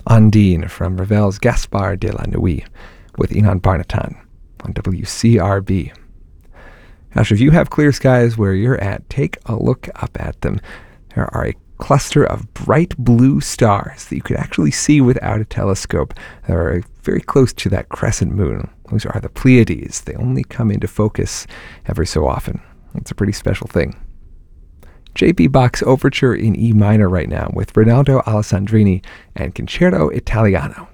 Undine from Ravel's Gaspard de la Nuit with Inan Barnatan on WCRB. Gosh, if you have clear skies where you're at, take a look up at them. There are a cluster of bright blue stars that you could actually see without a telescope that are very close to that crescent moon. Those are the Pleiades. They only come into focus every so often. It's a pretty special thing. J.P. Bach's Overture in E minor right now with Rinaldo Alessandrini and Concerto Italiano.